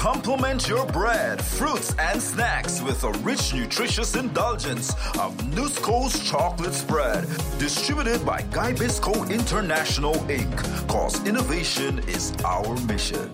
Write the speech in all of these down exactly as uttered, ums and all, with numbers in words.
Complement your bread, fruits, and snacks with a rich, nutritious indulgence of Nusco's chocolate spread. Distributed by Guy Bisco International, Incorporated. Cause innovation is our mission.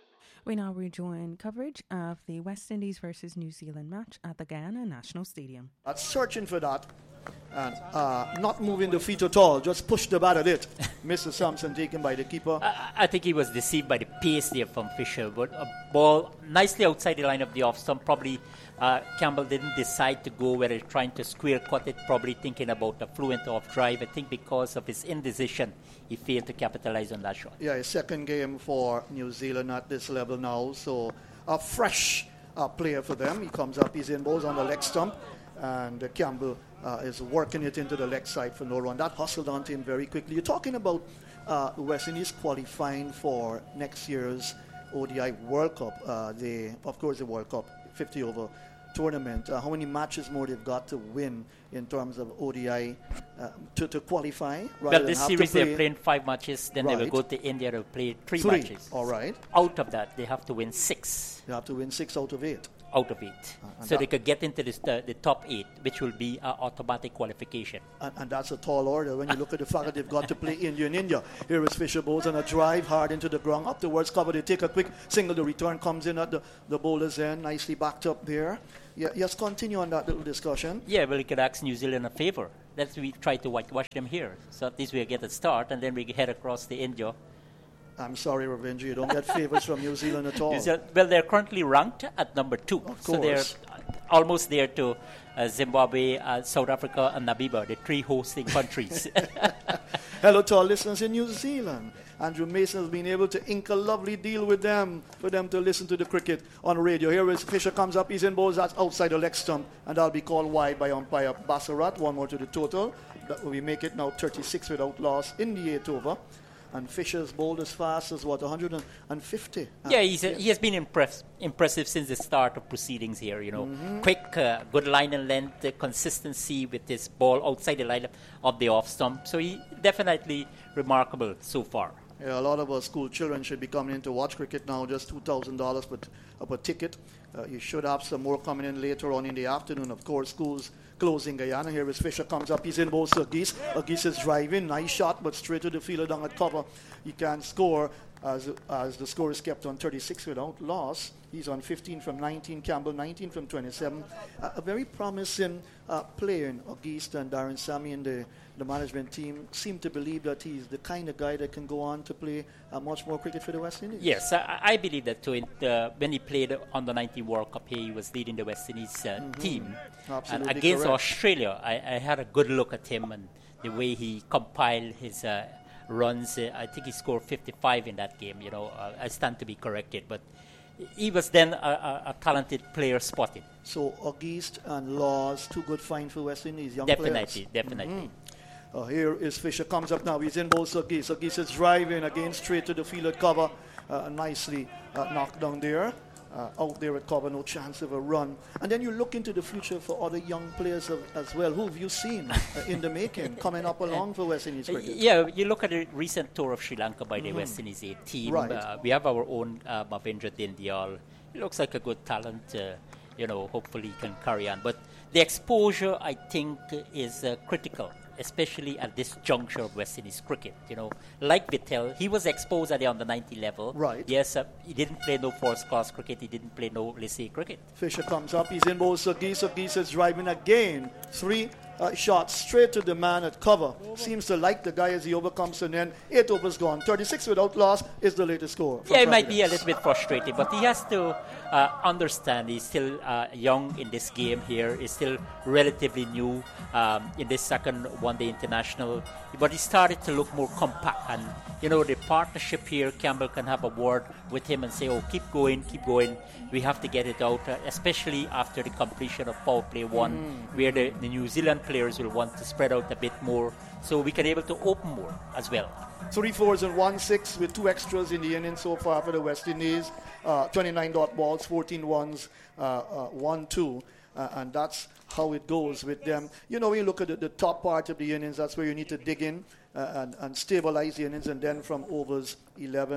We now rejoin coverage of the West Indies versus New Zealand match at the Guyana National Stadium. Uh, searching for that and uh, not moving the feet at all, just push the bat at it. Mister Sampson taken by the keeper. I, I think he was deceived by the pace there from Fisher, but a ball nicely outside the line of the off stump. Probably uh, Campbell didn't decide to go where he's trying to square cut it, probably thinking about a fluent off drive. I think because of his indecision, he failed to capitalize on that shot. Yeah, his second game for New Zealand at this level now, so a fresh uh, player for them. He comes up, he's in balls on the leg stump, and uh, Campbell uh, is working it into the leg side for no run. That hustled onto him very quickly. You're talking about uh, West Indies qualifying for next year's O D I World Cup. Uh, they, of course, the World Cup fifty over tournament. Uh, how many matches more they've got to win in terms of O D I uh, to, to qualify? Well, this series they're playing five matches, then right. They will go to India to play three, three matches. All right. Out of that, they have to win six. They have to win six out of eight. Out of eight. Uh, so they could get into this, uh, the top eight, which will be uh, automatic qualification. And, and that's a tall order when you look at the fact that they've got to play India in India. Here is Fisher bowls on a drive hard into the ground. Up towards cover, they take a quick single. The return comes in at the, the bowler's end, nicely backed up there. Yeah, yes, continue on that little discussion. Yeah, well, we could ask New Zealand a favor. Let's we try to whitewash them here. So at least we get a start, and then we head across to India. I'm sorry, Ravindra, you don't get favors from New Zealand at all. Zealand, well, they're currently ranked at number two. Of course. So they're almost there to uh, Zimbabwe, uh, South Africa, and Namibia, the three hosting countries. Hello to our listeners in New Zealand. Andrew Mason has been able to ink a lovely deal with them for them to listen to the cricket on radio. Here is Fisher comes up, he's in balls, that's outside the leg stump, and that'll be called wide by umpire Bassarat. One more to the total. That we make it now thirty-six without loss in the eighth over. And Fisher's bowled as fast as, what, one hundred fifty? Yeah, he's a, yeah. he has been impress, impressive since the start of proceedings here, you know. Mm-hmm. Quick, uh, good line and length, uh, consistency with his ball outside the line of the off stump. So he definitely remarkable so far. Yeah, a lot of our school children should be coming in to watch cricket now, just two thousand dollars per, uh, per ticket. Uh, you should have some more coming in later on in the afternoon. Of course, schools closing Guyana. Here is Fisher comes up. He's in balls to Agis. Agis is driving. Nice shot, but straight to the fielder down at cover. He can't score as, as the score is kept on thirty-six without loss. He's on fifteen from nineteen. Campbell nineteen from twenty-seven. Uh, a very promising uh, player in Agis, and Darren Sammy and the, the management team seem to believe that he's the kind of guy that can go on to play uh, much more cricket for the West Indies. Yes, I, I believe that too. In, uh, when he played on the nineteen World Cup, he was leading the West Indies uh, mm-hmm. team. Absolutely and against correct. Australia, I, I had a good look at him and the way he compiled his uh, runs. Uh, I think he scored fifty-five in that game. You know, uh, I stand to be corrected, but he was then a, a, a talented player spotted. So Auguste and Laws, two good finds for West Indies, young definitely, players. Definitely, mm-hmm. uh, Here is Fisher, comes up now. He's in balls to Auguste. Auguste is driving again straight to the field cover. Uh, nicely uh, knocked down there. Uh, out there at cover, no chance of a run. And then you look into the future for other young players of, as well. Who have you seen uh, in the making coming up along for West Indies cricket? Yeah, you look at the recent tour of Sri Lanka by the mm-hmm. West Indies A team. Right. Uh, we have our own uh, Mavindra Dindyal. He looks like a good talent. Uh, you know, hopefully he can carry on. But the exposure, I think, is uh, critical, especially at this juncture of West Indies cricket. You know, like Vittel, he was exposed at the under ninety level. Right. Yes, uh, he didn't play no first class cricket. He didn't play no Lissee cricket. Fisher comes up. He's in balls to Geese. Geese is driving again. Three uh, shots straight to the man at cover. Seems to like the guy as he overcomes, and then eight overs gone. thirty-six without loss is the latest score. Yeah, it might be a little bit frustrating, but he has to uh, understand he's still uh, young in this game here. He's still relatively new um, in this second one-day international, but he started to look more compact. And, you know, the partnership here, Campbell can have a word with him and say, oh, keep going, keep going. We have to get it out, uh, especially after the completion of power play one, mm-hmm. where the, the New Zealand players will want to spread out a bit more, so we can able to open more as well. Three fours and one six with two extras in the inning so far for the West Indies. Uh, twenty-nine dot balls, fourteen ones, uh, uh, one two. Uh, and that's how it goes with them. You know, when you look at the, the top part of the innings, that's where you need to dig in uh, and, and stabilize the innings. And then from overs eleven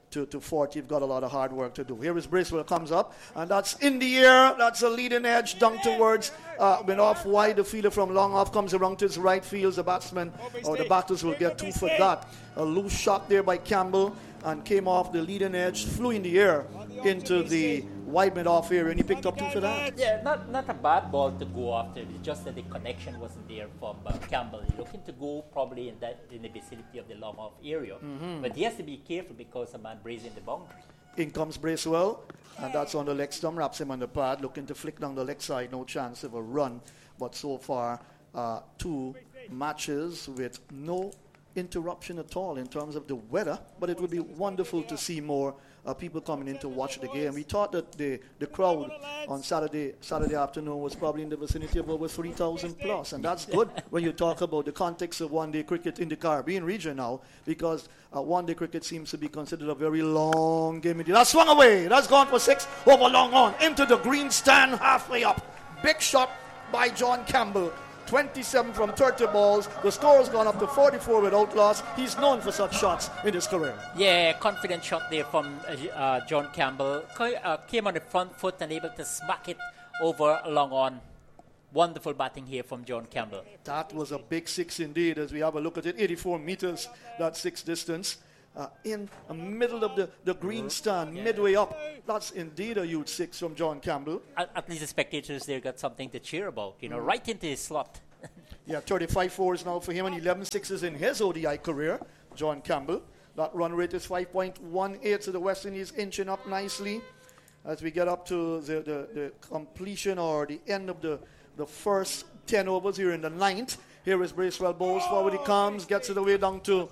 to, to forty. You've got a lot of hard work to do. Here is Bracewell comes up, and that's in the air. That's a leading edge down towards, uh, went off wide. The fielder from long off comes around to his right field. The batsman or the batters will get two for that. A loose shot there by Campbell and came off the leading edge, flew in the air into the wide mid-off area, and he picked up two for that. Yeah, not not a bad ball to go after. It's just that the connection wasn't there from uh, Campbell. He's looking to go probably in that in the vicinity of the long off area, mm-hmm. but he has to be careful because a man grazing the boundary. In comes Bracewell, and that's on the leg stump, wraps him on the pad, looking to flick down the leg side. No chance of a run, but so far uh, two matches with no interruption at all in terms of the weather, but it would be wonderful to see more uh, people coming in to watch the game. We thought that the, the crowd on Saturday Saturday afternoon was probably in the vicinity of over three thousand plus, and that's good when you talk about the context of one-day cricket in the Caribbean region now, because uh, one-day cricket seems to be considered a very long game. That's swung away. That's gone for six over long on into the green stand halfway up. Big shot by John Campbell. twenty-seven from thirty balls. The score has gone up to forty-four without loss. He's known for such shots in his career. Yeah, confident shot there from uh, uh, John Campbell. C- uh, came on the front foot and able to smack it over long on. Wonderful batting here from John Campbell. That was a big six indeed as we have a look at it. eighty-four meters, that six distance. Uh, in the middle of the, the green stand, yeah. midway up. That's indeed a huge six from John Campbell. At, at least the spectators there got something to cheer about, you know, mm. right into his slot. Yeah, thirty-five fours now for him and eleven sixes in his O D I career, John Campbell. That run rate is five point one eight, so the West Indies inching up nicely as we get up to the, the, the completion or the end of the, the first ten overs here in the ninth. Here is Bracewell, bowls forward he comes, gets it away down to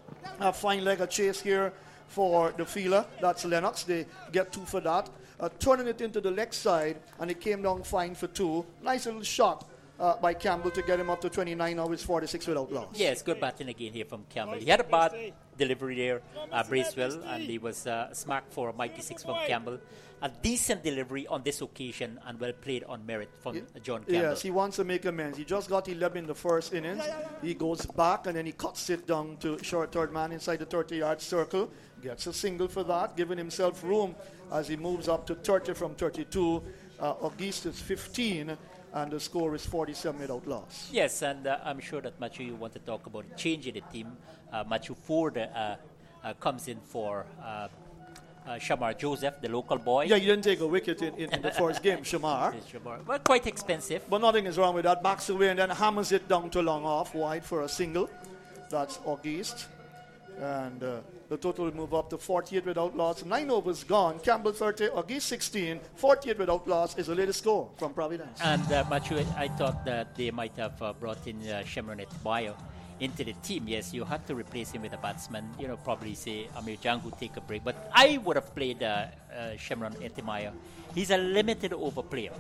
a fine leg of chase here for the fielder. That's Lennox. They get two for that. Uh, turning it into the leg side, and it came down fine for two. Nice little shot uh, by Campbell to get him up to twenty-nine. Now it's forty-six without loss. Yes, good batting again here from Campbell. He had a bad delivery there, uh, Bracewell, and he was uh, smacked for a mighty six from Campbell. A decent delivery on this occasion and well played on merit from yeah. John Campbell. Yes, he wants to make amends. He just got eleven in the first innings. He goes back and then he cuts it down to short third man inside the thirty-yard circle. Gets a single for that, giving himself room as he moves up to thirty from thirty-two. Uh, Auguste is fifteen, and the score is forty-seven without loss. Yes, and uh, I'm sure that Matthew, you want to talk about changing the team. Uh, Matthew Ford uh, uh, comes in for Uh, Uh, Shamar Joseph, the local boy. Yeah, you didn't take a wicket in, in, in the first game, Shamar. Shamar. Well, quite expensive. But nothing is wrong with that. Backs away and then hammers it down to long off, wide for a single. That's Auguste. And uh, the total will move up to forty-eight without loss. Nine overs gone. Campbell thirty, Auguste sixteen. forty-eight without loss is the latest score from Providence. And uh, Matthew, I thought that they might have uh, brought in uh, Shemron Bayo into the team. Yes, you had to replace him with a batsman. You know, probably say Amir Jangu take a break. But I would have played uh, uh, Shemron Etimaya. He's a limited over player.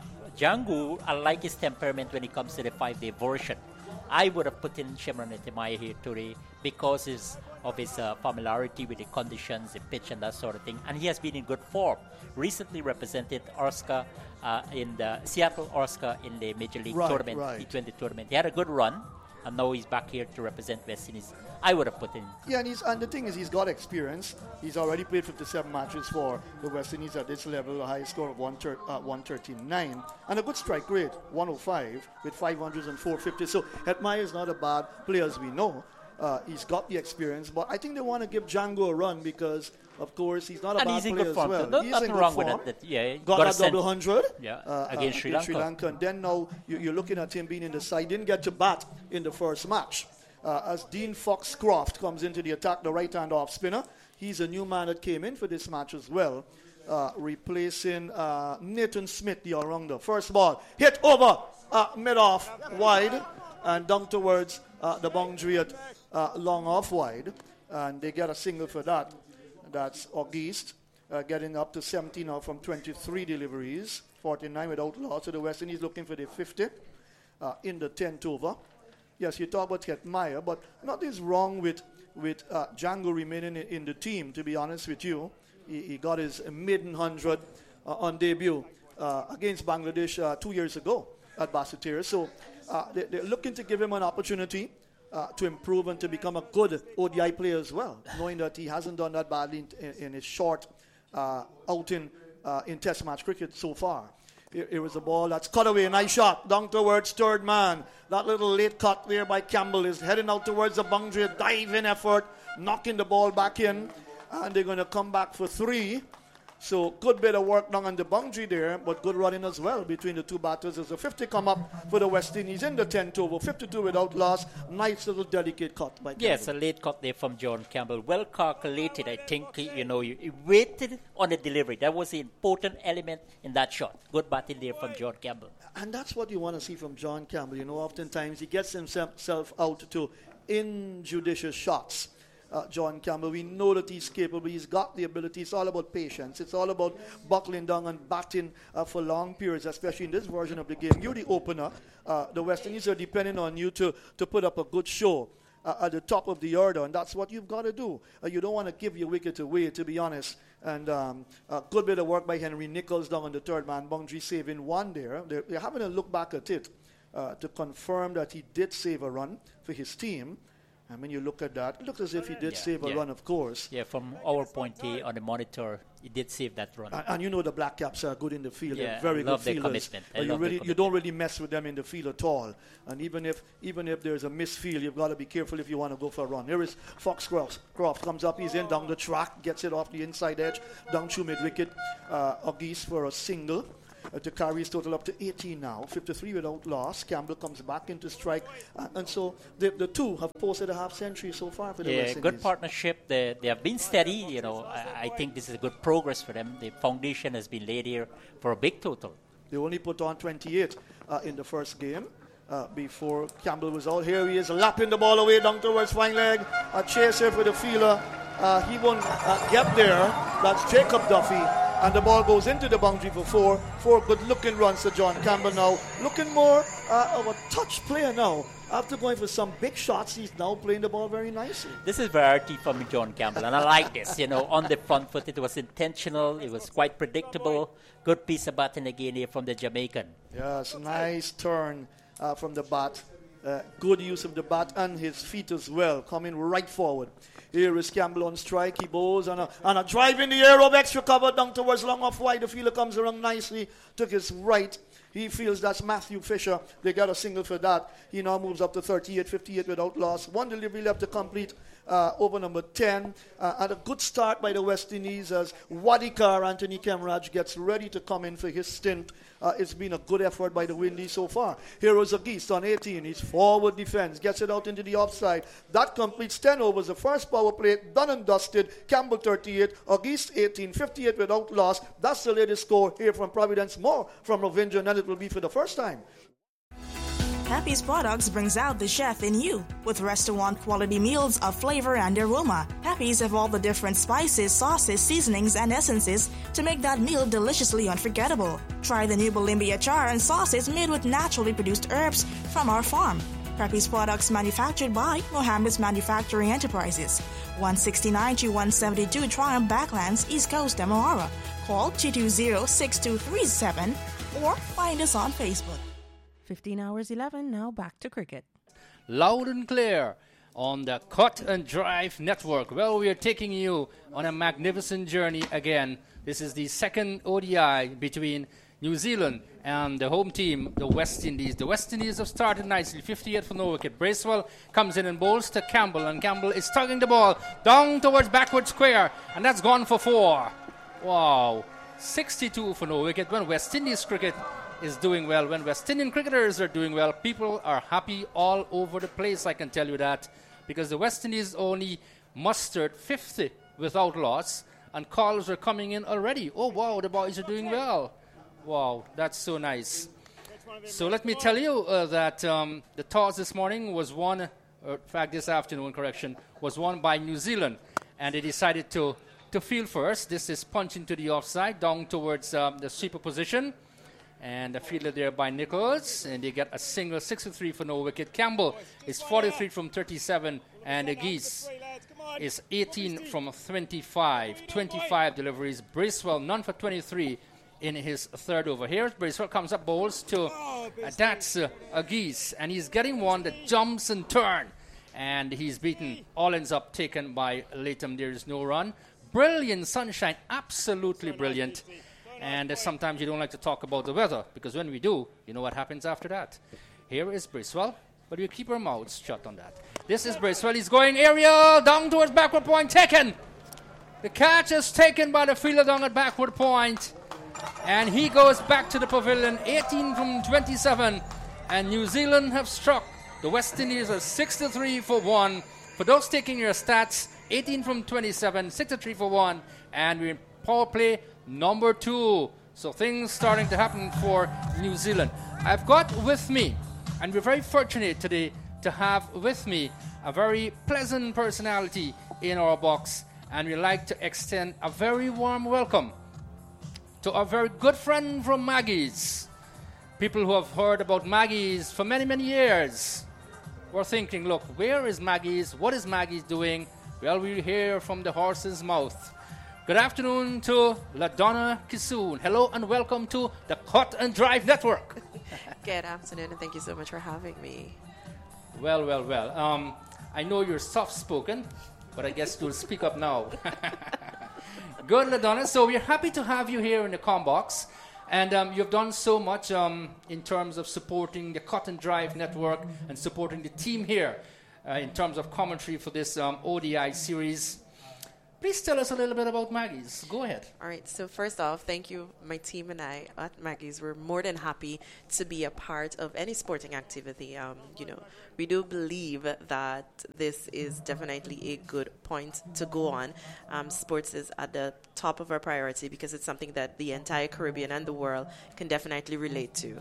Jangu, I like his temperament when it comes to the five-day version. I would have put in Shemron Etimaya here today because his, of his uh, familiarity with the conditions, the pitch, and that sort of thing. And he has been in good form. Recently represented Orska uh, in the Seattle Orska in the Major League right, Tournament, right. T twenty tournament. He had a good run. And now he's back here to represent West Indies. I would have put in. Yeah, and, he's, and the thing is, he's got experience. He's already played fifty-seven matches for the West Indies at this level, a high score of one thirty-nine. And a good strike rate, one oh five, with five hundreds and four fifty. So Hetmyer is not a bad player, as we know. Uh, he's got the experience. But I think they want to give Django a run because, of course, he's not a and bad he's in player good as form. well. No, he's nothing in good wrong form. with that. that yeah, got, got a double hundred yeah, uh, against uh, Sri Lanka. Sri Lanka. And then now you, you're looking at him being in the side. Didn't get to bat in the first match. Uh, as Dean Foxcroft comes into the attack, the right-hand off spinner. He's a new man that came in for this match as well, uh, replacing uh, Nathan Smith, the all-rounder. First ball, hit over, uh, mid-off, wide, and down towards uh, the boundary at uh, long off wide. And they get a single for that. That's Auguste, uh, getting up to seventeen now from twenty-three deliveries, forty-nine without loss. So the West Indies looking for the fifty uh, in the tenth over. Yes, you talk about Hetmyer, but nothing's wrong with with uh, Django remaining in, in the team, to be honest with you. He, he got his maiden hundred uh, on debut uh, against Bangladesh uh, two years ago at Basseterre. So uh, they, they're looking to give him an opportunity uh, to improve and to become a good O D I player as well, knowing that he hasn't done that badly in, in, in his short uh, outing uh, in Test match cricket so far. Here, here is a ball that's cut away, nice shot, down towards third man. That little late cut there by Campbell is heading out towards the boundary, a diving effort, knocking the ball back in, and they're going to come back for three. So good bit of work down on the boundary there, but good running as well between the two batters as the fifty come up for the West Indies in the tenth over, fifty-two without loss. Nice little delicate cut by Campbell. Yes, a late cut there from John Campbell. Well calculated, I think. You know, you, you waited on the delivery. That was the important element in that shot. Good batting there from John Campbell. And that's what you want to see from John Campbell. You know, oftentimes he gets himself out to injudicious shots. Uh, John Campbell, we know that he's capable, he's got the ability. It's all about patience, it's all about buckling down and batting uh, for long periods, especially in this version of the game. You're the opener, uh, the West Indies are depending on you to, to put up a good show uh, at the top of the order, and that's what you've got to do. Uh, you don't want to give your wicket away, to be honest. And um, a good bit of work by Henry Nicholls down on the third man boundary, saving one there. They're, they're having a look back at it uh, to confirm that he did save a run for his team. And when you look at that, it looks as if he did yeah, save a yeah. run, of course. Yeah, from our point here on the monitor, he did save that run. And, and you know the Black Caps are good in the field. Yeah, They're very I love good their fielders. commitment. I But you, love their really, you commitment. don't really mess with them in the field at all. And even if even if there's a misfield, you've got to be careful if you want to go for a run. Here is Foxcroft. Croft comes up, he's in down the track, gets it off the inside edge, down through mid-wicket. Uh, Auguste for a single. Uh, to carry his total up to eighteen now, fifty-three without loss. Campbell comes back into strike, uh, and so the, the two have posted a half century so far for the Yeah, West good Indies. partnership. They, they have been steady. You know, I, I think this is a good progress for them. The foundation has been laid here for a big total. They only put on twenty-eight uh, in the first game uh, before Campbell was out. Here he is, lapping the ball away down towards fine leg. A chaser for the fielder. Uh, he won't uh, get there. That's Jacob Duffy. And the ball goes into the boundary for four. Four good-looking runs to John Campbell now. Looking more uh, of a touch player now. After going for some big shots, he's now playing the ball very nicely. This is variety from John Campbell, and I like this. You know, on the front foot, it was intentional. It was quite predictable. Good piece of batting again here from the Jamaican. Yes, nice turn uh, from the bat. Uh, good use of the bat and his feet as well, coming right forward. Here is Campbell on strike. He bows and a, and a drive in the air of extra cover down towards long off wide. The fielder comes around nicely, took his right. He feels that's Matthew Fisher. They got a single for that. He now moves up to thirty-eight, fifty-eight without loss. One delivery left to complete uh, over number ten. Uh, and a good start by the West Indies as Wadikar, Anthony Kemraj, gets ready to come in for his stint. Uh, it's been a good effort by the Windies so far. Here is Auguste on eighteen. His forward defense gets it out into the offside. That completes ten overs. The first power play done and dusted. Campbell thirty-eight, Auguste eighteen, fifty-eight without loss. That's the latest score here from Providence. More from Ravindra, and it will be for the first time. Happy's Products brings out the chef in you with restaurant quality meals of flavor and aroma. Happy's have all the different spices, sauces, seasonings, and essences to make that meal deliciously unforgettable. Try the new Bolimbia char and sauces made with naturally produced herbs from our farm. Happy's Products manufactured by Mohammed's Manufacturing Enterprises. one sixty-nine to one seventy-two Triumph Backlands, East Coast, Demerara. Call two two zero, six two three seven or find us on Facebook. fifteen hours eleven, now back to cricket. Loud and clear on the Cut and Drive Network. Well, we are taking you on a magnificent journey again. This is the second O D I between New Zealand and the home team, the West Indies. The West Indies have started nicely, fifty-eight for no wicket. Bracewell comes in and bowls to Campbell, and Campbell is tugging the ball down towards backward square, and that's gone for four. Wow, sixty-two for no wicket. When West Indies cricket is doing well, when West Indian cricketers are doing well, people are happy all over the place, I can tell you that, because the West Indies only mustered fifty without loss, and calls are coming in already. Oh, wow, the boys are doing well. Wow, that's so nice. So let me tell you uh, that um, the toss this morning was won, uh, in fact this afternoon, correction, was won by New Zealand, and they decided to, to field first. This is punch into the offside, down towards um, the sweeper position. And the fielder there by Nicholls, and they get a single, sixty-three for no wicket. Campbell is forty-three from thirty-seven, and Auguste is eighteen from twenty-five. twenty-five deliveries. Bracewell, none for twenty-three in his third over. Here, Bracewell comes up, bowls to, uh, that's uh, Auguste, and he's getting one that jumps and turns. and he's beaten. All ends up taken by Latham. There is no run. Brilliant sunshine, absolutely brilliant. And uh, sometimes you don't like to talk about the weather, because when we do, you know what happens after that. Here is Bracewell, but we keep our mouths shut on that. This is Bracewell. He's going aerial, down towards backward point, taken. The catch is taken by the fielder down at backward point. And he goes back to the pavilion, eighteen from twenty-seven. And New Zealand have struck the West Indies as sixty-three for one. For those taking your stats, eighteen from twenty-seven, sixty-three for one. And we're in power play number two. So things starting to happen for New Zealand. I've got with me, and we're very fortunate today to have with me a very pleasant personality in our box. And we'd like to extend a very warm welcome to our very good friend from Maggie's. People who have heard about Maggie's for many, many years were thinking, look, where is Maggie's? What is Maggie's doing? Well, we'll hear from the horse's mouth. Good afternoon to LaDonna Kissoon. Hello and welcome to the Cut and Drive Network. Good afternoon, and thank you so much for having me. Well, well, well. Um, I know you're soft-spoken, but I guess you'll speak up now. Good, LaDonna. So we're happy to have you here in the Combox. And um, you've done so much um, in terms of supporting the Cut and Drive Network and supporting the team here uh, in terms of commentary for this um, O D I series. Please tell us a little bit about Maggie's. Go ahead. All right. So first off, thank you. My team and I at Maggie's, we're more than happy to be a part of any sporting activity. Um, you know, we do believe that this is definitely a good point to go on. Um, sports is at the top of our priority because it's something that the entire Caribbean and the world can definitely relate to.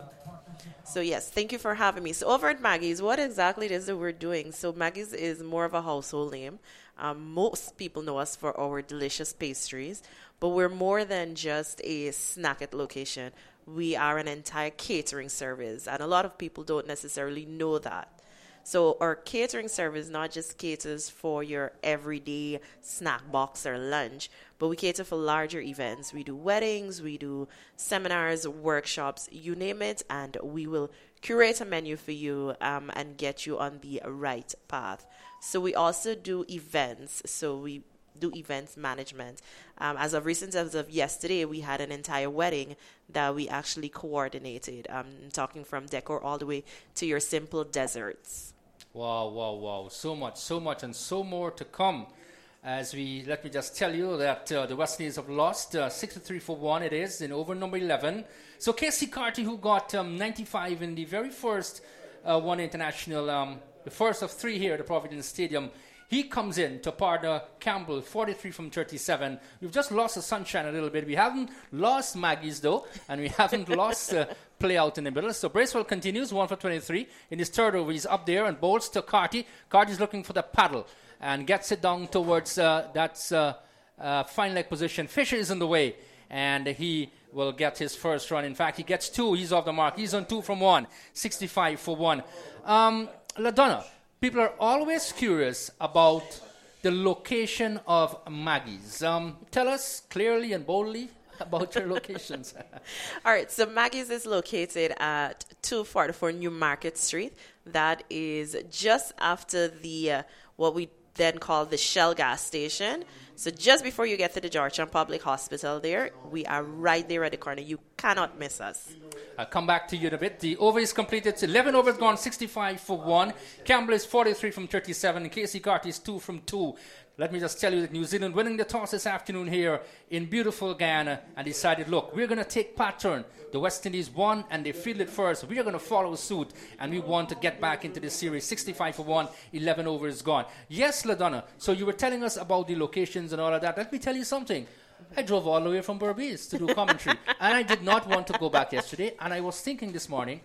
So yes, thank you for having me. So over at Maggie's, what exactly it is that we're doing? So Maggie's is more of a household name. Um, most people know us for our delicious pastries, but we're more than just a snack at location. We are an entire catering service, and a lot of people don't necessarily know that. So our catering service not just caters for your everyday snack box or lunch, but we cater for larger events. We do weddings, we do seminars, workshops, you name it, and we will curate a menu for you um, and get you on the right path. So we also do events. So we do events management. Um, as of recent, as of yesterday, we had an entire wedding that we actually coordinated. Um, talking from decor all the way to your simple desserts. Wow, wow, wow. So much, so much, and so more to come. As we, let me just tell you that uh, the West Indies have lost uh, sixty-three for one, it is, in over number eleven. So Casey Carty, who got um, ninety-five in the very first uh, One International, um, the first of three here at the Providence Stadium, he comes in to partner Campbell, forty-three from thirty-seven. We've just lost the sunshine a little bit. We haven't lost Maggie's, though, and we haven't lost uh, play out in the middle. So Bracewell continues, one for twenty-three. In his third over, he's up there and bowls to Carty. Carty's looking for the paddle and gets it down towards uh, that uh, uh, fine leg position. Fisher is in the way, and he will get his first run. In fact, he gets two. He's off the mark. He's on two from one, sixty-five for one. Um, LaDonna, people are always curious about the location of Maggie's. Um, tell us clearly and boldly about your locations. All right, so Maggie's is located at two forty-four New Market Street. That is just after the, uh, what we then call the Shell gas station. So just before you get to the Georgetown Public Hospital there, we are right there at the corner. You cannot miss us. I'll come back to you in a bit. The over is completed. eleven overs gone, sixty-five for one. Campbell is forty-three from thirty-seven. And Casey Carty is two from two. Let me just tell you that New Zealand winning the toss this afternoon here in beautiful Guyana and decided, look, we're going to take pattern. The West Indies won and they fielded first. We are going to follow suit and we want to get back into the series. sixty-five for one, eleven overs gone. Yes, LaDonna, so you were telling us about the locations and all of that. Let me tell you something. I drove all the way from Berbice to do commentary and I did not want to go back yesterday. And I was thinking this morning,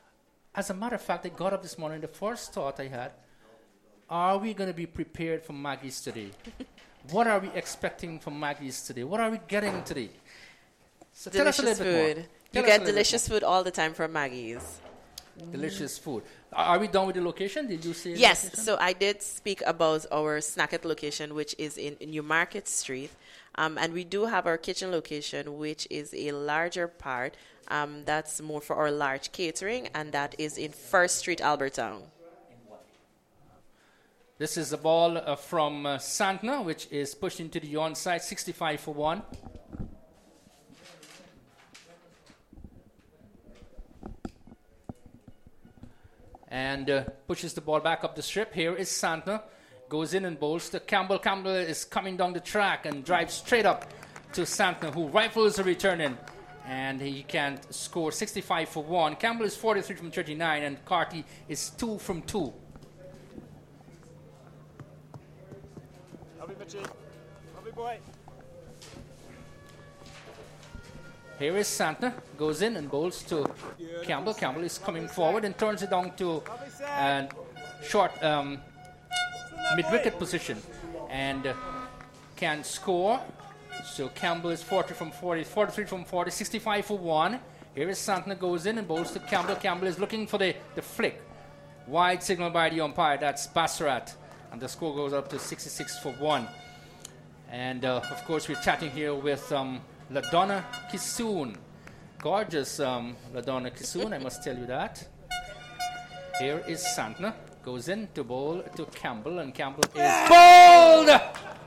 as a matter of fact, I got up this morning, the first thought I had, are we going to be prepared for Maggie's today? What are we expecting from Maggie's today? What are we getting today? So tell us a Delicious little bit more. food. Tell You us a get little delicious food all the time from Maggie's. Delicious food. Are are we done with the location? Did you say the Yes, location? so I did speak about our snacket location, which is in New Market Street. Um, and we do have our kitchen location, which is a larger part. Um, that's more for our large catering, and that is in First Street, Albertown. This is the ball uh, from uh, Santner, which is pushed into the onside, sixty-five for one. And uh, pushes the ball back up the strip. Here is Santner. Goes in and bowls to Campbell. Campbell is coming down the track and drives straight up to Santner, who rifles a return in. And he can't score. sixty-five for one. Campbell is forty-three from thirty-nine, and Carty is two from two. Here is Santner. Goes in and bowls to Campbell. Campbell is coming forward and turns it down to uh, short um, mid-wicket position. And uh, can score. So Campbell is forty from forty, forty-three from forty, sixty-five for one. Here is Santner, goes in and bowls to Campbell. Campbell is looking for the, the flick. Wide signal by the umpire. That's Bassarat. And the score goes up to sixty-six for one. And uh, of course, we're chatting here with um, LaDonna Kisoon. Gorgeous um, LaDonna Kisoon, I must tell you that. Here is Santner. Goes in to bowl to Campbell. And Campbell is bowled!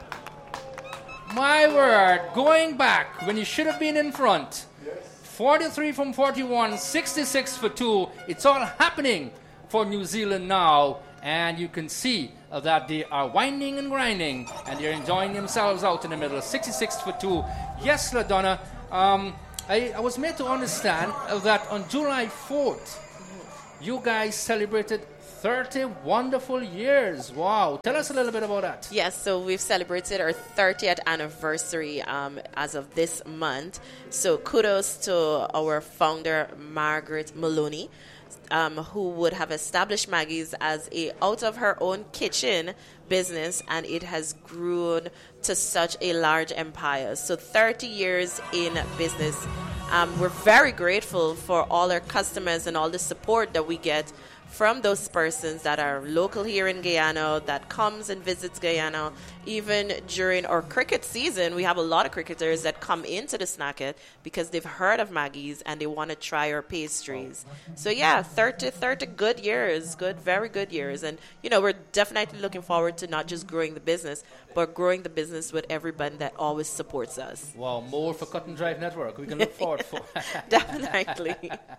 My word, going back when you should have been in front. forty-three from forty-one, sixty-six for two. It's all happening for New Zealand now. And you can see uh, that they are winding and grinding. And they're enjoying themselves out in the middle. sixty-six for two. Yes, LaDonna, um, I, I was made to understand uh, that on July fourth, you guys celebrated thirty wonderful years. Wow. Tell us a little bit about that. Yes, so we've celebrated our thirtieth anniversary um, as of this month. So kudos to our founder, Margaret Maloney, um, who would have established Maggie's as a out of her own kitchen business, and it has grown to such a large empire. So thirty years in business. Um, we're very grateful for all our customers and all the support that we get from those persons that are local here in Guyana, that comes and visits Guyana. Even during our cricket season, we have a lot of cricketers that come into the Snacket because they've heard of Maggie's and they want to try our pastries. So yeah, thirty, thirty good years, good, very good years. And, you know, we're definitely looking forward to not just growing the business, but growing the business with everybody that always supports us. Wow, more for Cut and Drive Network. We can look forward for. Definitely.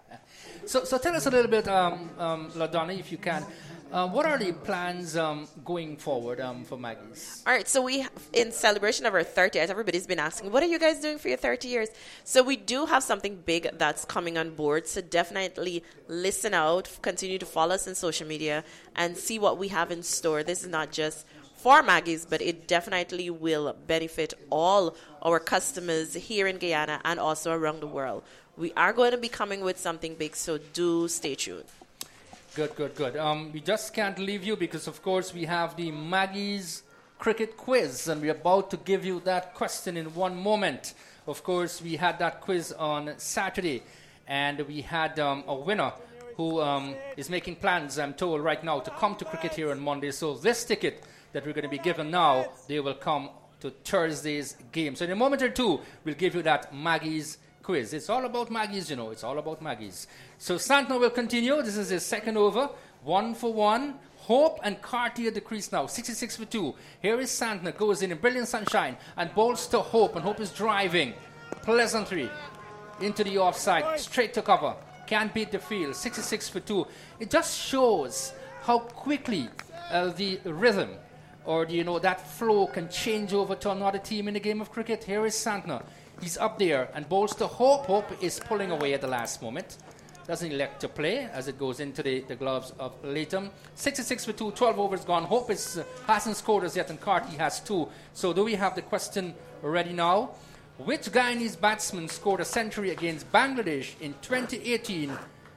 So, so tell us a little bit, um, um, LaDonna, if you can. Uh, what are the plans um, going forward um, for Maggie's? All right, so we, in celebration of our thirtieth, everybody's been asking, what are you guys doing for your thirty years? So we do have something big that's coming on board. So definitely listen out, continue to follow us on social media, and see what we have in store. This is not just for Maggie's, but it definitely will benefit all our customers here in Guyana and also around the world. We are going to be coming with something big, so do stay tuned. Good, good, good. Um, we just can't leave you because, of course, we have the Maggie's Cricket Quiz, and we're about to give you that question in one moment. Of course, we had that quiz on Saturday, and we had um, a winner who um, is making plans, I'm told, right now to come to cricket here on Monday. So this ticket that we're going to be given now, they will come to Thursday's game. So in a moment or two, we'll give you that Maggie's quiz. It's all about Maggie's, you know. It's all about Maggie's. So Santner will continue. This is his second over. One for one. Hope and Carty at the crease now. sixty-six for two. Here is Santner. Goes in in brilliant sunshine and bowls to Hope. And Hope is driving. Pleasantry. Into the offside. Straight to cover. Can't beat the field. sixty-six for two. It just shows how quickly uh, the rhythm or, you know, that flow can change over to another team in the game of cricket. Here is Santner. He's up there and bowls to Hope. Hope is pulling away at the last moment. Doesn't elect to play as it goes into the, the gloves of Latham. sixty-six for two, twelve overs gone. Hope is, uh, hasn't scored as yet, and Carty has two. So do we have the question ready now? Which Guyanese batsman scored a century against Bangladesh in twenty eighteen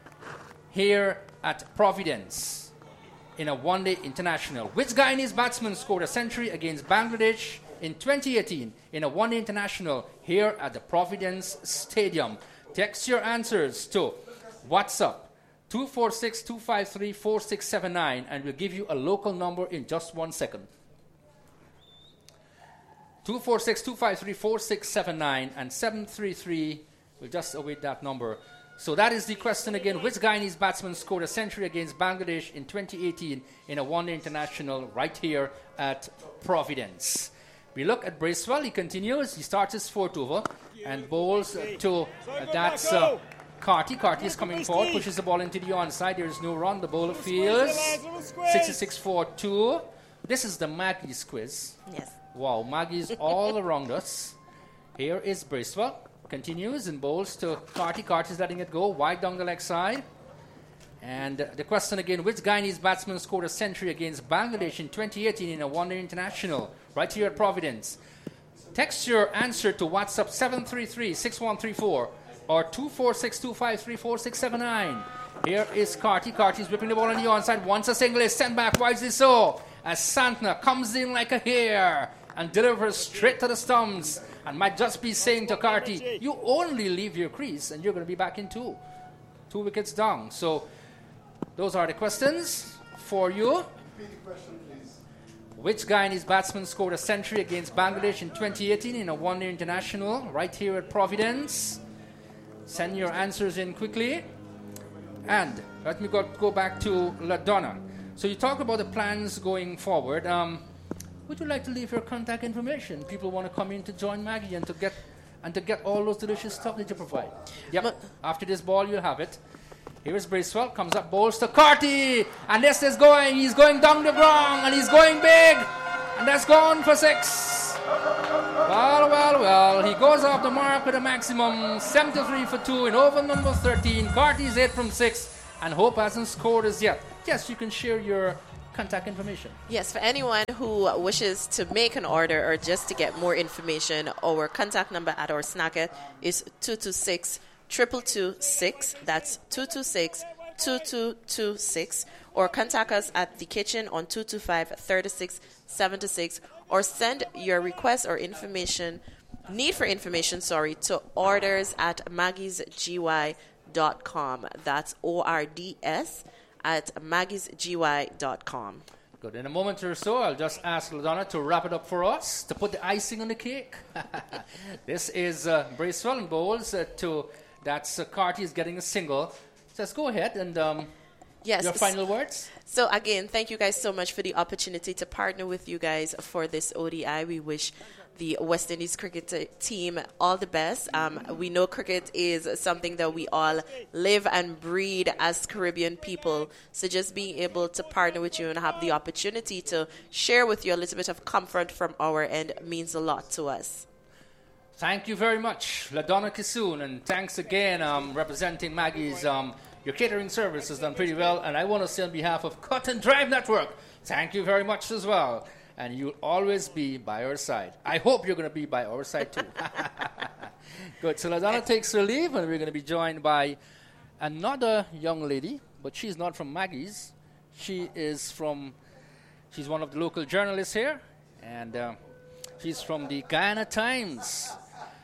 here at Providence in a one-day international? Which Guyanese batsman scored a century against Bangladesh in twenty eighteen in a one-day international here at the Providence Stadium? Text your answers to WhatsApp two four six, two five three, four six seven nine, and we'll give you a local number in just one second. two four six, two five three, four six seven nine and seven three three. We'll just await that number. So that is the question again. Which Guyanese batsman scored a century against Bangladesh in twenty eighteen in a one-day international right here at Providence? We look at Bracewell. He continues. He starts his fourth over and bowls uh, to uh, that's uh, Carty. Carty is coming forward, pushes the ball into the onside. There is no run. The bowler fields. sixty-six for two. This is the Maggie's quiz. Yes. Wow, Maggie's all around us. Here is Bracewell. Continues and bowls to Carty. Carty is letting it go wide down the leg side. And uh, the question again, which Guyanese batsman scored a century against Bangladesh in twenty eighteen in a one-day international right here at Providence? Text your answer to WhatsApp seven three three, six one three four or two four six two five three four six seven nine. Here is Carty. Carty is whipping the ball on the onside. Once a single is sent back, wisely so, as Santner comes in like a hare and delivers straight to the stumps. And might just be saying to Carty, you only leave your crease and you're going to be back in two. Two wickets down. So those are the questions for you. Repeat the question, please. Which Guyanese batsman scored a century against Bangladesh in twenty eighteen in a one-day international right here at Providence? Send your answers in quickly. And let me go, go back to LaDonna. So you talk about the plans going forward. Um, would you like to leave your contact information? People want to come in to join Maggie and to get and to get all those delicious stuff that you provide. Yep. But After this ball, you'll have it. Here is Bracewell, comes up, bowls to Carty, and this is going. He's going down the ground, and he's going big, and that's gone for six. Well, well, well. He goes off the mark with a maximum seventy-three for two in over number thirteen. Carty's eight from six, and Hope hasn't scored as yet. Yes, you can share your contact information. Yes, for anyone who wishes to make an order or just to get more information, our contact number at our snacker is two two six, two two two six. That's two two six, two two two six. Or contact us at the kitchen on two two five, three six seven six. Or send your request or information, need for information, sorry, to orders at maggies g y dot com. That's O R D S at maggies g y dot com. Good. In a moment or so, I'll just ask LaDonna to wrap it up for us, to put the icing on the cake. This is uh, Bracewell and bowls uh, to, that's uh, Carty is getting a single. Just go ahead and um, yes, your final words. So again, thank you guys so much for the opportunity to partner with you guys for this O D I. We wish the West Indies cricket t- team all the best. Um, we know cricket is something that we all live and breathe as Caribbean people. So just being able to partner with you and have the opportunity to share with you a little bit of comfort from our end means a lot to us. Thank you very much, LaDonna Kissoon, and thanks again, um, representing Maggie's. Um, your catering service has done pretty well, and I want to say on behalf of Cut and Drive Network, thank you very much as well. And you'll always be by our side. I hope you're going to be by our side too. Good. So LaDonna takes her leave, and we're going to be joined by another young lady, but she's not from Maggie's. She is from, she's one of the local journalists here, and uh, she's from the Guyana Times.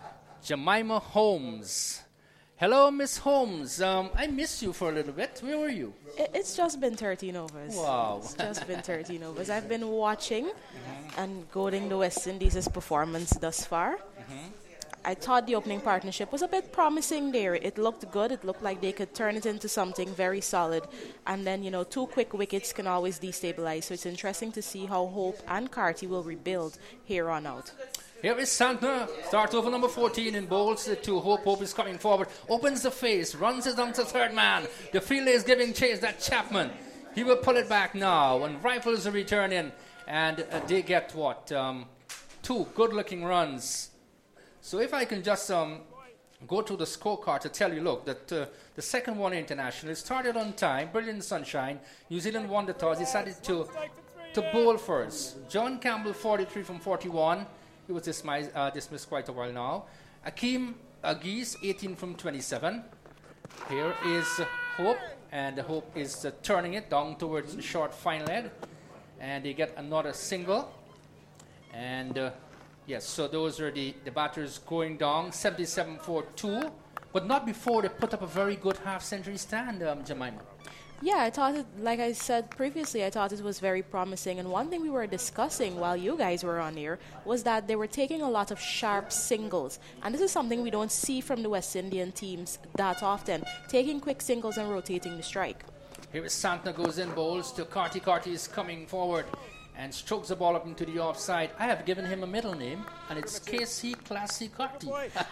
Jemima Holmes. Hello, Miss Holmes. Um, I missed you for a little bit. Where were you? It's just been thirteen overs. Wow. It's just been thirteen overs. I've been watching mm-hmm. and goading the West Indies' performance thus far. Mm-hmm. I thought the opening partnership was a bit promising there. It looked good. It looked like they could turn it into something very solid. And then, you know, two quick wickets can always destabilize. So it's interesting to see how Hope and Carty will rebuild here on out. Here is Santner, start over number fourteen in bowls to Hope. Hope is coming forward, opens the face, runs it down to third man. The fielder is giving chase, that Chapman. He will pull it back now, and rifles are returning, and uh, they get what? Um, two good-looking runs. So if I can just um, go to the scorecard to tell you, look, that uh, the second one international, it started on time, brilliant sunshine. New Zealand won the toss, decided to, to bowl first. John Campbell, forty-three from forty-one. He was dismissed, uh, dismissed quite a while now. Akeem Agis, eighteen from twenty-seven. Here is Hope, and Hope is uh, turning it down towards the short fine leg. And they get another single. And uh, yes, so those are the, the batters going down, seventy-seven for two. But not before they put up a very good half-century stand, um, Jemima. Yeah, I thought it, like I said previously, I thought it was very promising. And one thing we were discussing while you guys were on here was that they were taking a lot of sharp singles. And this is something we don't see from the West Indian teams that often, taking quick singles and rotating the strike. Here is Santner goes in, bowls to Carty. Carty is coming forward and strokes the ball up into the offside. I have given him a middle name, and it's K C Classy Carty.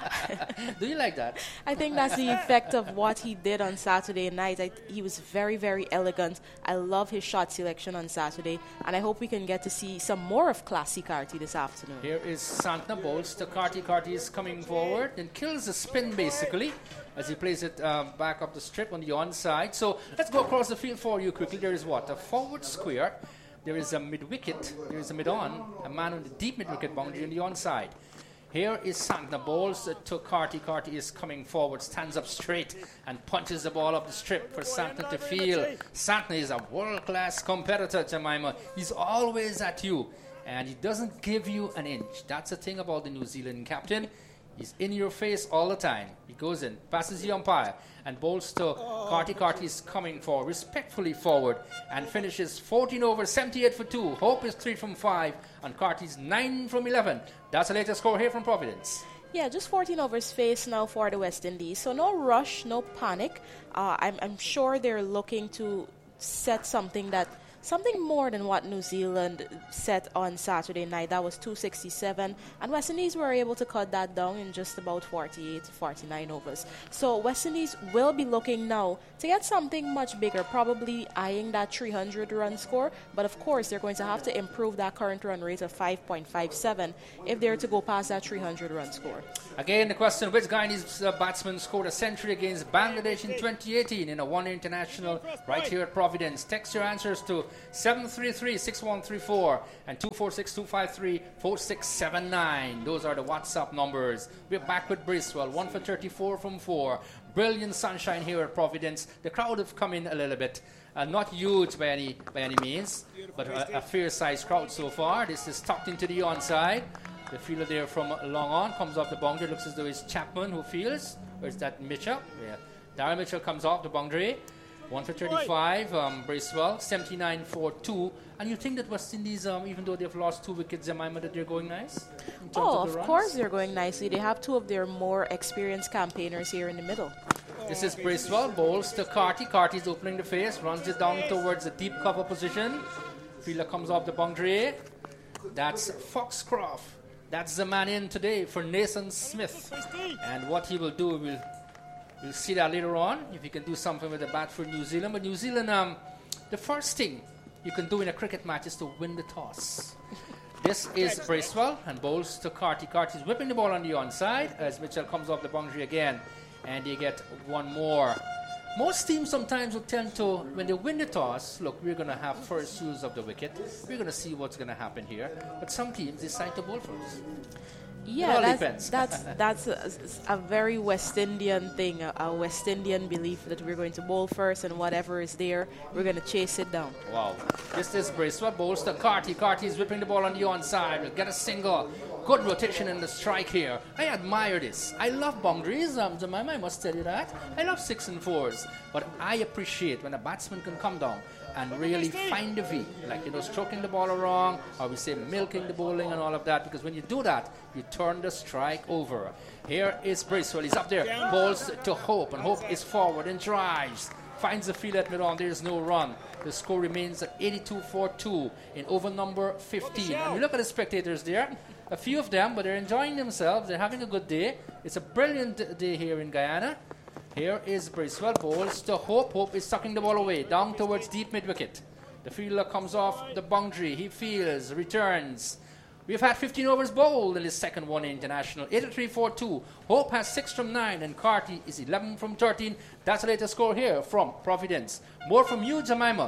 Do you like that? I think that's the effect of what he did on Saturday night. I, he was very, very elegant. I love his shot selection on Saturday, and I hope we can get to see some more of Classy Carty this afternoon. Here is Santner, bowls to Carty. Carty is coming forward and kills the spin, basically, as he plays it uh, back up the strip on the onside. So let's go across the field for you quickly. There is what? A forward square. There is a mid-wicket, there is a mid-on, a man on the deep mid-wicket boundary on the onside. Here is Santner, bowls to Carty. Carty is coming forward, stands up straight and punches the ball up the strip for Santner to field. Santner is a world-class competitor, Jemima. He's always at you, and he doesn't give you an inch. That's the thing about the New Zealand captain. He's in your face all the time. He goes in, passes the umpire, and bowls to Carty. Carty is coming forward, respectfully forward, and finishes fourteen over, seventy-eight for two. Hope is three from five, and Carty's nine from eleven. That's the latest score here from Providence. Yeah, just fourteen overs face now for the West Indies. So no rush, no panic. Uh, I'm, I'm sure they're looking to set something that something more than what New Zealand set on Saturday night. That was two sixty-seven, and West Indies were able to cut that down in just about forty-eight to forty-nine overs. So West Indies will be looking now to get something much bigger, probably eyeing that three hundred run score, but of course they're going to have to improve that current run rate of five point five seven if they're to go past that three hundred run score. Again, the question, which Guyanese uh, batsman scored a century against Bangladesh in twenty eighteen in a one international right here at Providence? Text your answers to seven three three, six one three four and two four six, two five three, four six seven nine. Those are the WhatsApp numbers. We're back with Bracewell, one for thirty-four from four. Brilliant sunshine here at Providence. The crowd have come in a little bit. Uh, not huge by any by any means, but a, a fair-sized crowd so far. This is tucked into the onside. The fielder there from long on comes off the boundary. Looks as though it's Chapman who fields. Or is that Mitchell? Yeah. Darryl Mitchell comes off the boundary. one for thirty-five, um, Bracewell, seventy-nine for two. And you think that West Indies, um, even though they've lost two wickets, Jemima, that they're going nice? Oh, of, of the course they're going nicely. They have two of their more experienced campaigners here in the middle. This is Bracewell, bowls to Carty. Carty's opening the face, runs it down towards the deep cover position. Fielder comes off the boundary. That's Foxcroft. That's the man in today for Nathan Smith. And what he will do, we'll, we'll see that later on, if he can do something with the bat for New Zealand. But New Zealand, um, the first thing you can do in a cricket match is to win the toss. This is Bracewell and bowls to Carty. Carty's whipping the ball on the onside as Mitchell comes off the boundary again. And they get one more. Most teams sometimes will tend to, when they win the toss, look, we're going to have first use of the wicket. We're going to see what's going to happen here. But some teams decide to bowl first. Yeah, that's that's, that's a, a very West Indian thing, a, a West Indian belief that we're going to bowl first and whatever is there, we're going to chase it down. Wow. This is Bracewell, bowls to Carty. Carty is whipping the ball on the onside. We'll get a single. Good rotation in the strike here. I admire this. I love boundaries, um, Jemima, I must tell you that. I love six and fours. But I appreciate when a batsman can come down and really find the V, like, you know, stroking the ball around, or we say milking the bowling and all of that, because when you do that, you turn the strike over. Here is Bracewell. He's up there, balls to Hope, and Hope is forward and drives. Finds the field at mid-on. There's no run. The score remains at eighty-two for two in over number fifteen. And we look at the spectators there. A few of them, but they're enjoying themselves. They're having a good day. It's a brilliant day here in Guyana. Here is Bracewell, bowls to Hope. Hope is sucking the ball away, down towards deep mid-wicket. The fielder comes off the boundary. He fields, returns. We've had fifteen overs bowled in his second one international. eighty-three for two. Hope has six from nine, and Carty is eleven from thirteen. That's the latest score here from Providence. More from you, Jemima.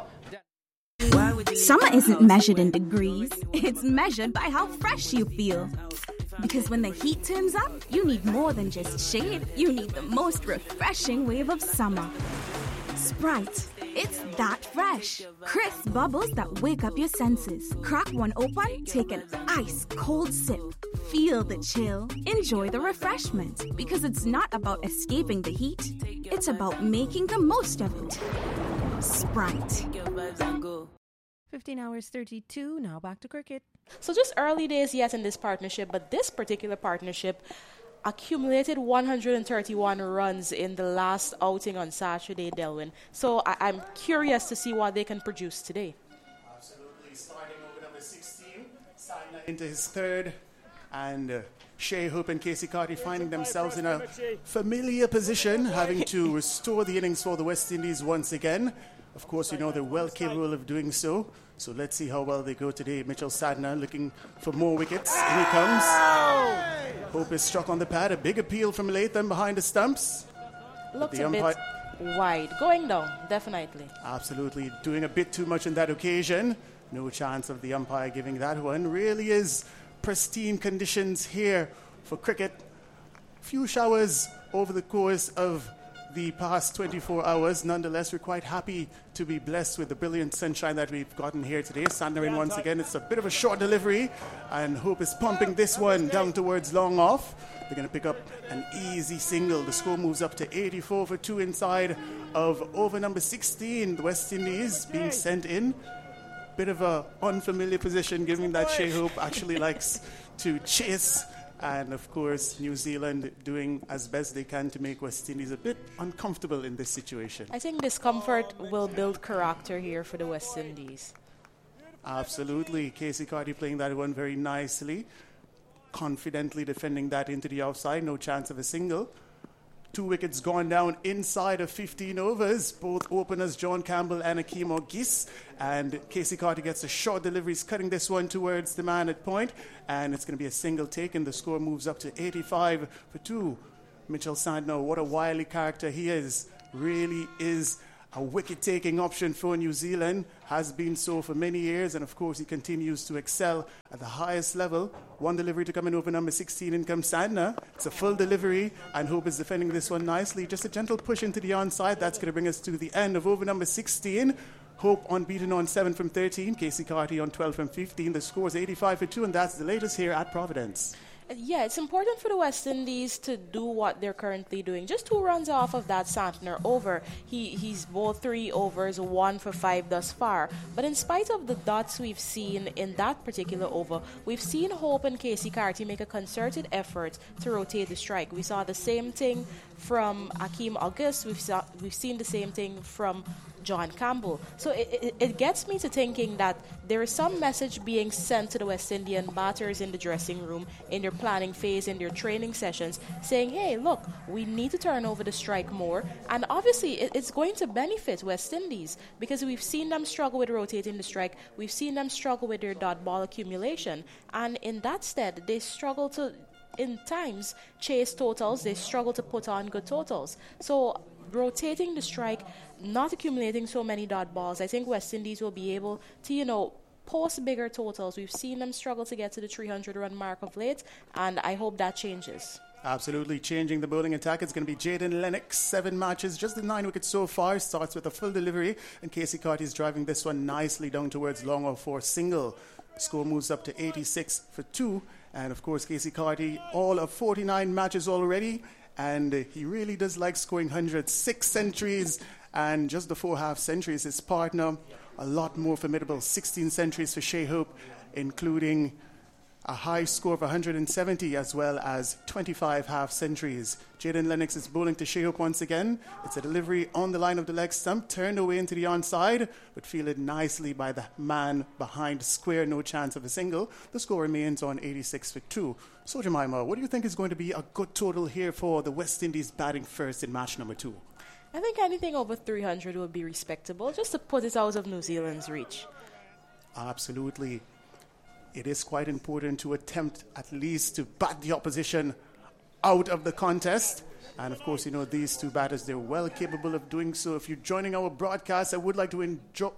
Summer isn't measured in degrees. It's measured by how fresh you feel. Because when the heat turns up, you need more than just shade. You need the most refreshing wave of summer. Sprite. It's that fresh. Crisp bubbles that wake up your senses. Crack one open, take an ice cold sip. Feel the chill. Enjoy the refreshment. Because it's not about escaping the heat. It's about making the most of it. Sprite. fifteen hours thirty-two, now back to cricket. So just early days yet in this partnership, but this particular partnership accumulated one hundred thirty-one runs in the last outing on Saturday, Delwyn. So I- I'm curious to see what they can produce today. Absolutely. Starting over number sixteen, Sadna into his third, and uh, Shea Hope and Casey Carty finding themselves in a familiar position, having to restore the innings for the West Indies once again. Of course, you know they're well capable of doing so. So let's see how well they go today. Mitchell Sadna looking for more wickets. In he comes. Hope is struck on the pad. A big appeal from Latham behind the stumps. Looks the a bit umpire- wide. Going down, definitely. Absolutely. Doing a bit too much on that occasion. No chance of the umpire giving that one. Really is pristine conditions here for cricket. Few showers over the course of the past twenty-four hours. Nonetheless, we're quite happy to be blessed with the brilliant sunshine that we've gotten here today. Sadna in once again. It's a bit of a short delivery, and Hope is pumping this one down towards long off. They're going to pick up an easy single. The score moves up to eighty-four for two inside of over number sixteen. The West Indies being sent in. Bit of a unfamiliar position, given that Shea Hope actually likes to chase. And of course, New Zealand doing as best they can to make West Indies a bit uncomfortable in this situation. I think discomfort will build character here for the West Indies. Absolutely. Casey Carty playing that one very nicely. Confidently defending that into the outside. No chance of a single. Two wickets gone down inside of fifteen overs. Both openers, John Campbell and Akeem Ogis. And Casey Carty gets a short delivery. He's cutting this one towards the man at point. And it's going to be a single taken. The score moves up to eighty-five for two. Mitchell Sadna, what a wily character he is. Really is a wicket-taking option for New Zealand. Has been so for many years. And of course, he continues to excel at the highest level. One delivery to come in over number sixteen. In comes Sadna. It's a full delivery. And Hope is defending this one nicely. Just a gentle push into the onside. That's going to bring us to the end of over number sixteen. Hope unbeaten on seven from thirteen. Casey Carty on twelve from fifteen. The score is eighty-five for two. And that's the latest here at Providence. Yeah, it's important for the West Indies to do what they're currently doing. Just two runs off of that Santner over. He He's bowled three overs, one for five thus far. But in spite of the dots we've seen in that particular over, we've seen Hope and Casey Carty make a concerted effort to rotate the strike. We saw the same thing from Akeem August. We've, saw, we've seen the same thing from John Campbell. So it, it, it gets me to thinking that there is some message being sent to the West Indian batters in the dressing room, in their planning phase, in their training sessions, saying, hey, look, we need to turn over the strike more. And obviously, it, it's going to benefit West Indies because we've seen them struggle with rotating the strike. We've seen them struggle with their dot ball accumulation. And in that stead, they struggle to, in times, chase totals. They struggle to put on good totals. So rotating the strike, not accumulating so many dot balls, I think West Indies will be able to, you know, post bigger totals. We've seen them struggle to get to the three hundred run mark of late, and I hope that changes. Absolutely changing the bowling attack. It's going to be Jaden Lennox. Seven matches, just the nine wickets so far. Starts with a full delivery, and Casey Carty is driving this one nicely down towards long off for single. Score moves up to eighty-six for two, and of course Casey Carty, all of forty-nine matches already. And uh, he really does like scoring hundreds. Six centuries and just the four half centuries. His partner, a lot more formidable. sixteen centuries for Shea Hope, including a high score of one hundred seventy as well as twenty-five half centuries. Jaden Lennox is bowling to Shea Hope once again. It's a delivery on the line of the leg stump, turned away into the onside, but fielded nicely by the man behind square. No chance of a single. The score remains on eighty-six for two. So, Jemima, what do you think is going to be a good total here for the West Indies batting first in match number two? I think anything over three hundred would be respectable, just to put it out of New Zealand's reach. Absolutely. It is quite important to attempt at least to bat the opposition out of the contest. And of course, you know, these two batters, they're well capable of doing so. If you're joining our broadcast, I would like to enjoy,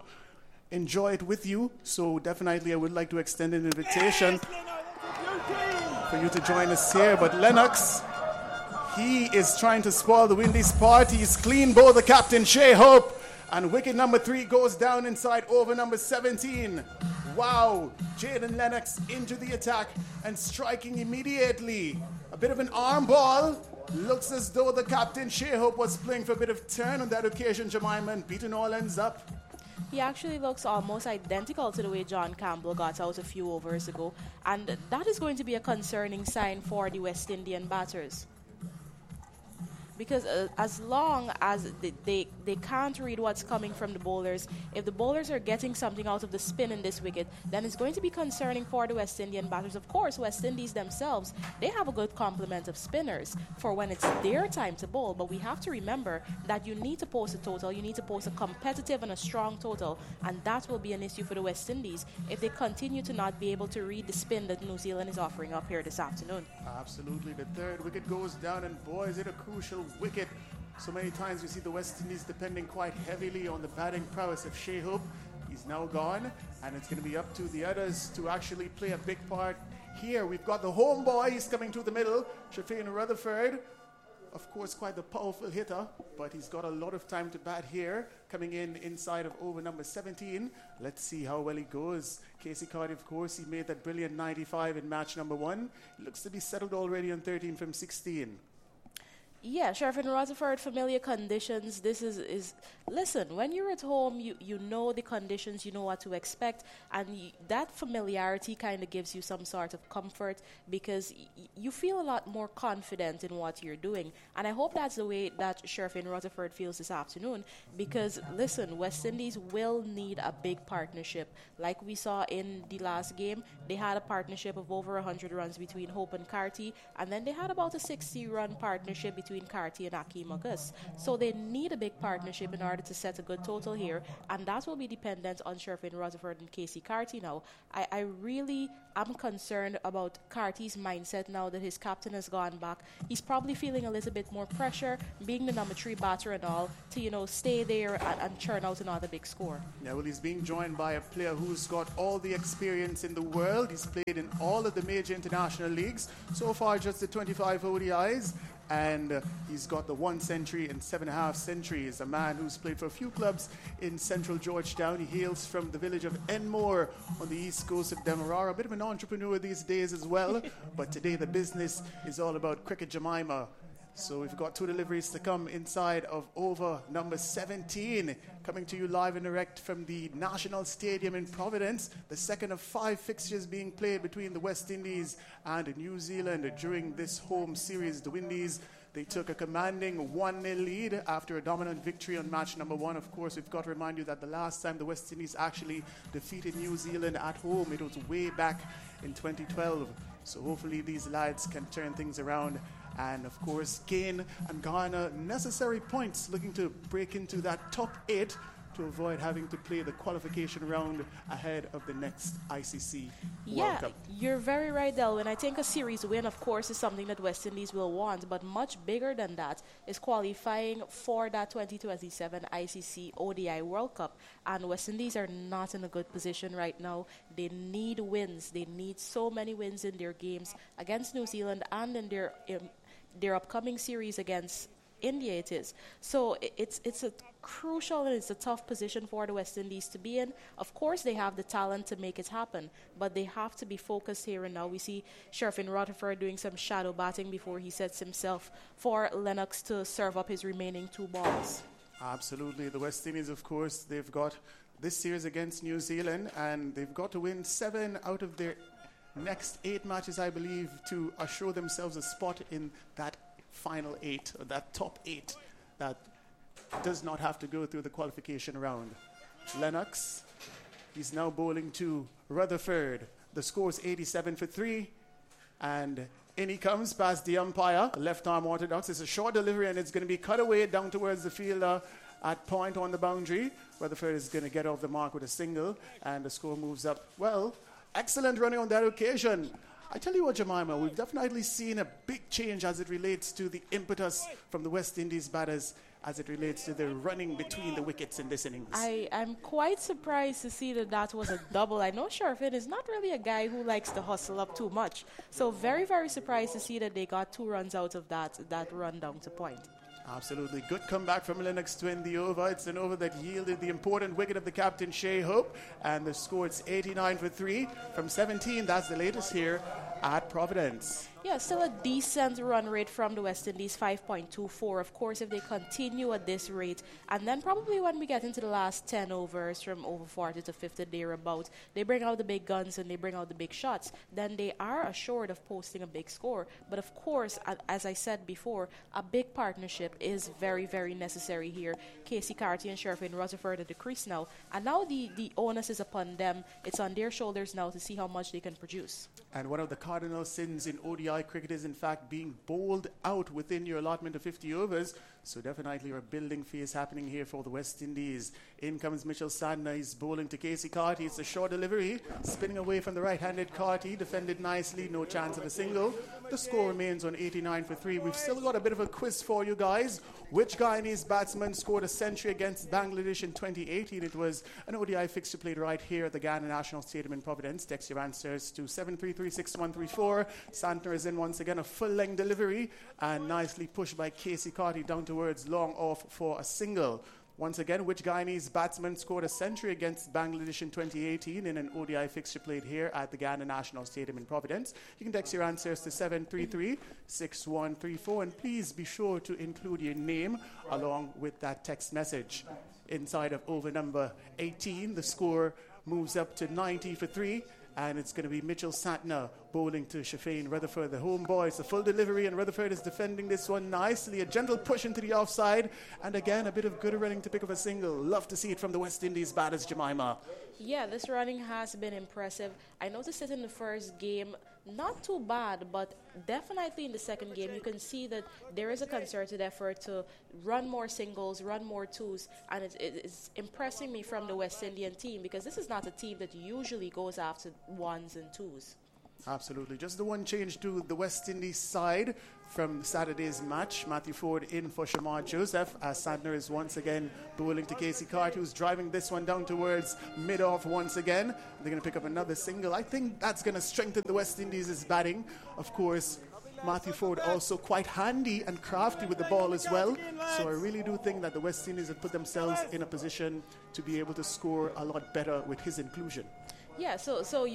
enjoy it with you. So definitely I would like to extend an invitation for you to join us here. But Lennox, he is trying to spoil the Windies' party. He's clean bowled the captain, Shea Hope. And wicket number three goes down inside over number seventeen. Wow, Jaden Lennox into the attack and striking immediately. A bit of an arm ball. Looks as though the captain, Shea Hope, was playing for a bit of turn on that occasion, Jemima, and Peter Noel ends up. He actually looks almost identical to the way John Campbell got out a few overs ago, and that is going to be a concerning sign for the West Indian batters. Because uh, as long as they, they, they can't read what's coming from the bowlers, if the bowlers are getting something out of the spin in this wicket, then it's going to be concerning for the West Indian batters. Of course, West Indies themselves, they have a good complement of spinners for when it's their time to bowl. But we have to remember that you need to post a total. You need to post a competitive and a strong total. And that will be an issue for the West Indies if they continue to not be able to read the spin that New Zealand is offering up here this afternoon. Absolutely. The third wicket goes down, and boy, is it a crucial wicket. So many times we see the West Indies depending quite heavily on the batting prowess of Shea Hope. He's now gone, and it's going to be up to the others to actually play a big part here. We've got the homeboy. He's coming through the middle. Shafin Rutherford, of course, quite the powerful hitter, but he's got a lot of time to bat here, coming in inside of over number seventeen. Let's see how well he goes. Casey Cardiff, of course, he made that brilliant ninety-five in match number one. He looks to be settled already on thirteen from sixteen. Yeah, Sheriff in Rutherford, familiar conditions. This is, is listen, when you're at home, you, you know the conditions, you know what to expect, and y- that familiarity kind of gives you some sort of comfort because y- you feel a lot more confident in what you're doing. And I hope that's the way that Sheriff in Rutherford feels this afternoon because, listen, West Indies will need a big partnership. Like we saw in the last game, they had a partnership of over one hundred runs between Hope and Carty, and then they had about a sixty-run partnership between between Carty and Akeem August. So they need a big partnership in order to set a good total here, and that will be dependent on Sherfin Rutherford and Casey Carty now. I, I really am concerned about Carty's mindset now that his captain has gone back. He's probably feeling a little bit more pressure, being the number three batter and all, to, you know, stay there and, and churn out another big score. Yeah, well, he's being joined by a player who's got all the experience in the world. He's played in all of the major international leagues. So far, just the twenty-five O D Is. And uh, he's got the one century and seven and a half centuries. A man who's played for a few clubs in central Georgetown. He hails from the village of Enmore on the east coast of Demerara. A bit of an entrepreneur these days as well. But today the business is all about cricket, Jemima. So we've got two deliveries to come inside of over number seventeen. Coming to you live and direct from the National Stadium in Providence. The second of five fixtures being played between the West Indies and New Zealand during this home series. The Windies, they took a commanding one nil lead after a dominant victory on match number one. Of course, we've got to remind you that the last time the West Indies actually defeated New Zealand at home, it was way back in twenty twelve. So hopefully these lads can turn things around and, of course, gain and garner necessary points, looking to break into that top eight to avoid having to play the qualification round ahead of the next I C C yeah, World Cup. You're very right, Delwyn. I think a series win, of course, is something that West Indies will want, but much bigger than that is qualifying for that twenty twenty-seven I C C O D I World Cup. And West Indies are not in a good position right now. They need wins. They need so many wins in their games against New Zealand and in their um, their upcoming series against India it is. So it's it's a crucial and it's a tough position for the West Indies to be in. Of course, they have the talent to make it happen, but they have to be focused here and now. We see Sherfin Rutherford doing some shadow batting before he sets himself for Lennox to serve up his remaining two balls. Absolutely. The West Indies, of course, they've got this series against New Zealand, and they've got to win seven out of their next eight matches, I believe, to assure themselves a spot in that final eight, or that top eight, that does not have to go through the qualification round. Lennox, he's now bowling to Rutherford. The score is eighty-seven for three, and in he comes past the umpire, left arm orthodox. It's a short delivery, and it's going to be cut away down towards the fielder at point on the boundary. Rutherford is going to get off the mark with a single, and the score moves up. Well, excellent running on that occasion. I tell you what, Jemima, we've definitely seen a big change as it relates to the impetus from the West Indies batters as it relates to their running between the wickets in this innings. I am quite surprised to see that that was a double. I know Sherfin is not really a guy who likes to hustle up too much. So very, very surprised to see that they got two runs out of that, that run down to point. Absolutely. Good comeback from Lennox to end the over. It's an over that yielded the important wicket of the captain, Shea Hope. And the score is eighty-nine for three from seventeen. That's the latest here at Providence. Yeah, still a decent run rate from the West Indies, five point two four. Of course, if they continue at this rate, and then probably when we get into the last ten overs from over forty to fifty thereabouts, they bring out the big guns and they bring out the big shots, then they are assured of posting a big score. But of course, as I said before, a big partnership is very, very necessary here. Casey Carty and Sherfin Rutherford at the crease now, and now the, the onus is upon them. It's on their shoulders now to see how much they can produce. And one of the cardinal sins in O D I cricket is, in fact, being bowled out within your allotment of fifty overs. So definitely a building phase happening here for the West Indies. In comes Mitchell Santner. He's bowling to Casey Carty. It's a short delivery. Spinning away from the right-handed Carty. Defended nicely. No chance of a single. The score remains on eighty-nine for three. We've still got a bit of a quiz for you guys. Which Guyanese batsman scored a century against Bangladesh in twenty eighteen? It was an O D I fixture played right here at the Ghana National Stadium in Providence. Text your answers to seven three three six one three four. Santner is in once again. A full-length delivery and nicely pushed by Casey Carty down towards long off for a single. Once again, which Guyanese batsman scored a century against Bangladesh in twenty eighteen in an O D I fixture played here at the Ghana National Stadium in Providence? You can text your answers to seven three three six one three four, and please be sure to include your name along with that text message. Inside of over number eighteen, the score moves up to ninety for three. And it's going to be Mitchell Santner bowling to Sherfin Rutherford, the homeboy. It's a full delivery, and Rutherford is defending this one nicely. A gentle push into the offside. And again, a bit of good running to pick up a single. Love to see it from the West Indies batters, Jemima. Yeah, this running has been impressive. I noticed it in the first game. Not too bad, but definitely in the second game, you can see that there is a concerted effort to run more singles, run more twos, and it, it, it's impressing me from the West Indian team, because this is not a team that usually goes after ones and twos. Absolutely. Just the one change to the West Indies side from Saturday's match. Matthew Ford in for Shamar Joseph, as Santner is once again bowling to Casey Carty, who's driving this one down towards mid-off once again. They're going to pick up another single. I think that's going to strengthen the West Indies' batting. Of course, Matthew Ford also quite handy and crafty with the ball as well. So I really do think that the West Indies have put themselves in a position to be able to score a lot better with his inclusion. Yeah, so so